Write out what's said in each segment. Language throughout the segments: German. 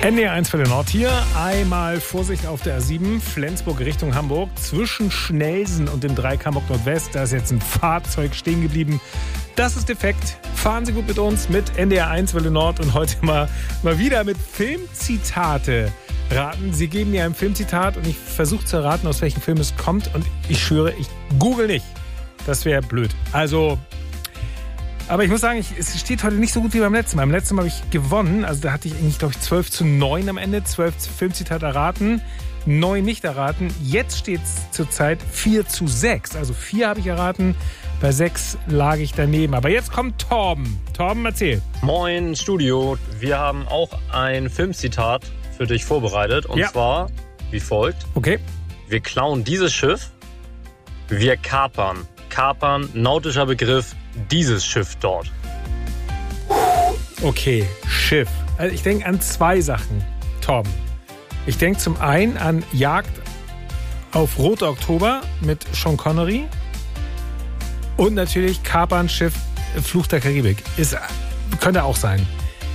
NDR 1 für den Nord hier. Einmal Vorsicht auf der A7, Flensburg Richtung Hamburg. Zwischen Schnelsen und dem Dreieck Hamburg Nordwest, da ist jetzt ein Fahrzeug stehen geblieben. Das ist defekt. Fahren Sie gut mit uns, mit NDR 1 für den Nord. Und heute mal wieder mit Filmzitate raten. Sie geben mir ein Filmzitat und ich versuche zu erraten, aus welchem Film es kommt. Und ich schwöre, ich google nicht. Das wäre blöd. Also... Aber ich muss sagen, es steht heute nicht so gut wie beim letzten Mal. Beim letzten Mal habe ich gewonnen. Also da hatte ich eigentlich, glaube ich, 12:9 am Ende. 12 Filmzitate erraten, 9 nicht erraten. Jetzt steht es zurzeit 4:6. Also 4 habe ich erraten, bei 6 lag ich daneben. Aber jetzt kommt Torben. Torben, erzähl. Moin, Studio. Wir haben auch ein Filmzitat für dich vorbereitet. Und zwar wie folgt. Okay. Wir klauen dieses Schiff. Wir kapern. Kapern, nautischer Begriff. Dieses Schiff dort. Okay, Schiff. Also ich denke an 2 Sachen, Torben. Ich denke zum einen an Jagd auf Roter Oktober mit Sean Connery und natürlich Kapern, Schiff, Fluch der Karibik. Könnte auch sein.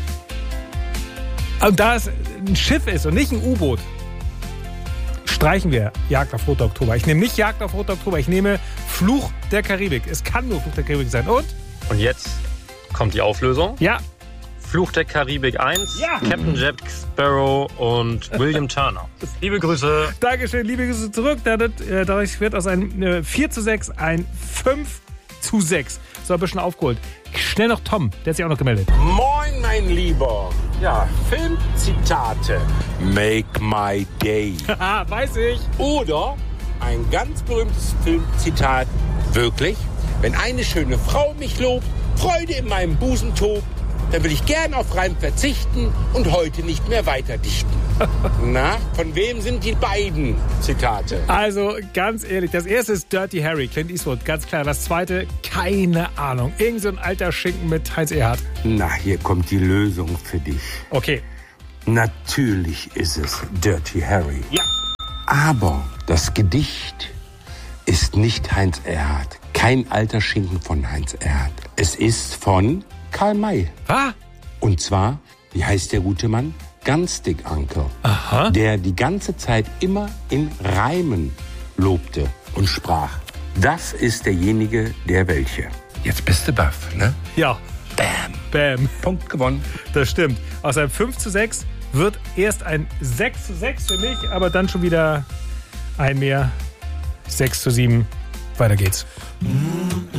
Und da es ein Schiff ist und nicht ein U-Boot, streichen wir Jagd auf Roter Oktober. Ich nehme nicht Jagd auf Roter Oktober, ich nehme Fluch der Karibik. Es kann nur Fluch der Karibik sein. Und jetzt kommt die Auflösung. Ja. Fluch der Karibik 1, Captain Jack Sparrow und William Turner. Liebe Grüße. Dankeschön, liebe Grüße zurück. Dadurch wird aus einem 4:6 ein 5:6. So, ein bisschen aufgeholt. Schnell noch Tom, der hat sich auch noch gemeldet. Moin, mein Lieber. Ja, Filmzitate. Make my day. Haha, weiß ich. Oder ein ganz berühmtes Filmzitat. Wirklich? Wenn eine schöne Frau mich lobt, Freude in meinem Busen tobt, dann will ich gern auf Reim verzichten und heute nicht mehr weiter dichten. Na, von wem sind die beiden Zitate? Also, ganz ehrlich, das erste ist Dirty Harry, Clint Eastwood, ganz klar. Das zweite, keine Ahnung. Irgend so ein alter Schinken mit Heinz Erhardt. Na, hier kommt die Lösung für dich. Okay. Natürlich ist es Dirty Harry. Ja. Aber das Gedicht ist nicht Heinz Erhardt. Kein alter Schinken von Heinz Erhardt. Es ist von Karl May. Was? Und zwar, wie heißt der gute Mann? Ganz dick Uncle. Aha. Der die ganze Zeit immer in Reimen lobte und sprach. Das ist derjenige, der welche. Jetzt bist du baff, ne? Ja. Bam. Bam. Punkt gewonnen. Das stimmt. Aus einem 5:6 wird erst ein 6:6 für mich, aber dann schon wieder ein mehr. 6:7. Weiter geht's.